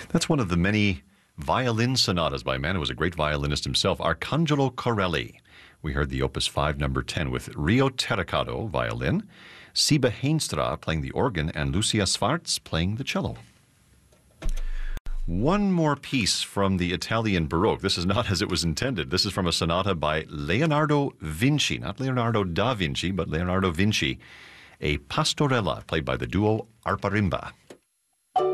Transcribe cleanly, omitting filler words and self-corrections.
That's one of the many violin sonatas by a man who was a great violinist himself, Arcangelo Corelli. We heard the Opus 5, number 10, with Rio Terricado, violin, Siba Heenstra playing the organ, and Lucia Svarts playing the cello. One more piece from the Italian Baroque. This is not as it was intended. This is from a sonata by Leonardo Vinci, not Leonardo da Vinci, but Leonardo Vinci, a pastorella played by the duo Arparimba.